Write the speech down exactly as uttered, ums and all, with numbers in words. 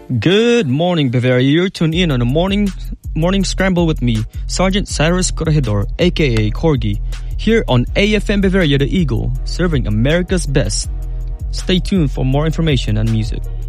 Good morning, Bavaria. You're tuned in on a morning morning scramble with me, Sergeant Cyrus Corregidor, aka Corgi, here on A F M Bavaria, the Eagle, serving America's best. Stay tuned for more information and music.